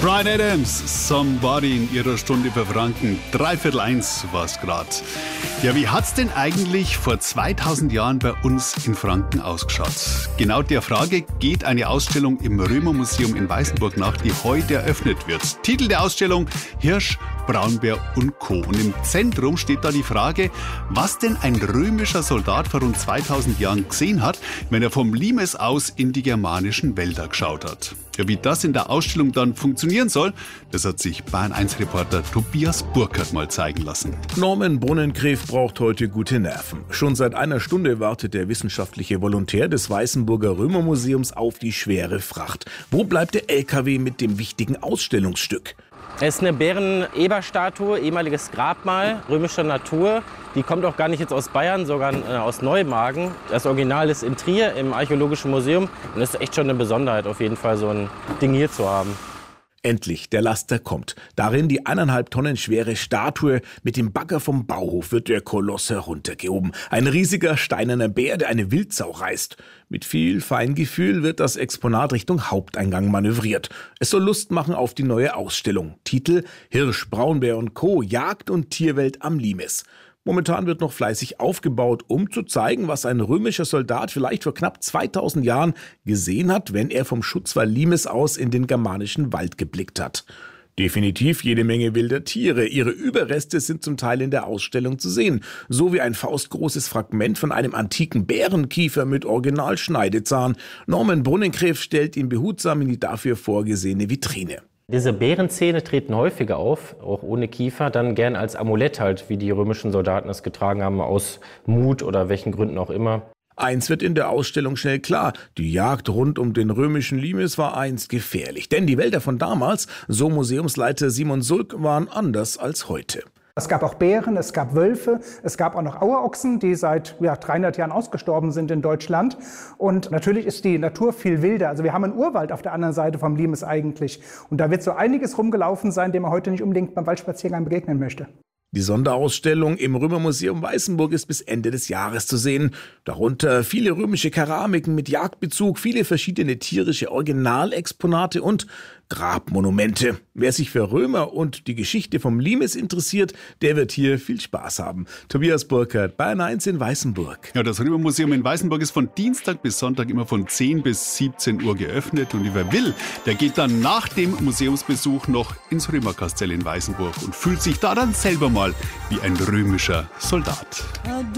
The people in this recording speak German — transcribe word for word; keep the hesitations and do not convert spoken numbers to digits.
Bryan Adams, Somebody in ihrer Stunde für Franken. Dreiviertel eins war es gerade. Ja, wie hat's denn eigentlich vor zweitausend Jahren bei uns in Franken ausgeschaut? Genau der Frage geht eine Ausstellung im Römermuseum in Weißenburg nach, die heute eröffnet wird. Titel der Ausstellung: Hirsch, Braunbär und Co. Und im Zentrum steht da die Frage, was denn ein römischer Soldat vor rund zweitausend Jahren gesehen hat, wenn er vom Limes aus in die germanischen Wälder geschaut hat. Ja, wie das in der Ausstellung dann funktionieren soll, das hat sich Bayern eins Reporter Tobias Burkhardt mal zeigen lassen. Norman Brunnenkreef braucht heute gute Nerven. Schon seit einer Stunde wartet der wissenschaftliche Volontär des Weißenburger Römermuseums auf die schwere Fracht. Wo bleibt der L K W mit dem wichtigen Ausstellungsstück? Es ist eine Bären-Eber-Statue, ehemaliges Grabmal römischer Natur. Die kommt auch gar nicht jetzt aus Bayern, sogar äh, aus Neumagen. Das Original ist in Trier im Archäologischen Museum. Und es ist echt schon eine Besonderheit, auf jeden Fall so ein Ding hier zu haben. Endlich, der Laster kommt. Darin die eineinhalb Tonnen schwere Statue. Mit dem Bagger vom Bauhof wird der Koloss heruntergehoben. Ein riesiger steinerner Bär, der eine Wildsau reißt. Mit viel Feingefühl wird das Exponat Richtung Haupteingang manövriert. Es soll Lust machen auf die neue Ausstellung. Titel: Hirsch, Braunbär und Co. Jagd und Tierwelt am Limes. Momentan wird noch fleißig aufgebaut, um zu zeigen, was ein römischer Soldat vielleicht vor knapp zweitausend Jahren gesehen hat, wenn er vom Schutzwall Limes aus in den germanischen Wald geblickt hat. Definitiv jede Menge wilder Tiere. Ihre Überreste sind zum Teil in der Ausstellung zu sehen. So wie ein faustgroßes Fragment von einem antiken Bärenkiefer mit Originalschneidezahn. Norman Brunnenkreef stellt ihn behutsam in die dafür vorgesehene Vitrine. Diese Bärenzähne treten häufiger auf, auch ohne Kiefer, dann gern als Amulett halt, wie die römischen Soldaten es getragen haben, aus Mut oder welchen Gründen auch immer. Eins wird in der Ausstellung schnell klar: Die Jagd rund um den römischen Limes war einst gefährlich. Denn die Wälder von damals, so Museumsleiter Simon Sulk, waren anders als heute. Es gab auch Bären, es gab Wölfe, es gab auch noch Auerochsen, die seit ja, dreihundert Jahren ausgestorben sind in Deutschland. Und natürlich ist die Natur viel wilder. Also wir haben einen Urwald auf der anderen Seite vom Limes eigentlich. Und da wird so einiges rumgelaufen sein, dem man heute nicht unbedingt beim Waldspaziergang begegnen möchte. Die Sonderausstellung im Römermuseum Weißenburg ist bis Ende des Jahres zu sehen. Darunter viele römische Keramiken mit Jagdbezug, viele verschiedene tierische Originalexponate und Grabmonumente. Wer sich für Römer und die Geschichte vom Limes interessiert, der wird hier viel Spaß haben. Tobias Burkhardt, Bayern eins in Weißenburg. Ja, das Römermuseum in Weißenburg ist von Dienstag bis Sonntag immer von zehn bis siebzehn Uhr geöffnet. Und wer will, der geht dann nach dem Museumsbesuch noch ins Römerkastell in Weißenburg und fühlt sich da dann selber mal wie ein römischer Soldat.